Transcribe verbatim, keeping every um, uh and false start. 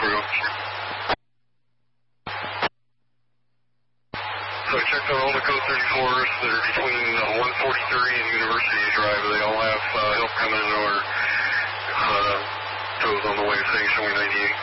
for you. So I checked on all the code thirty-fours that are between uh, one forty-three and University Drive. They all have uh, help coming or uh, tows on the way saying showing ninety-eight.